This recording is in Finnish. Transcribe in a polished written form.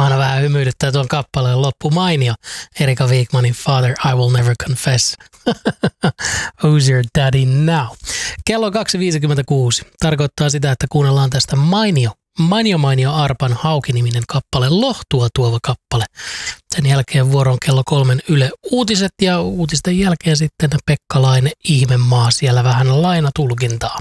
Samana vähän hymyilyttää tuon kappaleen loppu. Mainio. Erika Wigmanin Father, I Will Never Confess. Who's your daddy now? Kello 2.56. Tarkoittaa sitä, että kuunnellaan tästä Mainio Arpan Hauki-niminen kappale, lohtua tuova kappale. Sen jälkeen vuoron kello 3 Yle Uutiset ja uutisten jälkeen sitten Pekka Laine Ihmemaa, siellä vähän lainatulkintaa.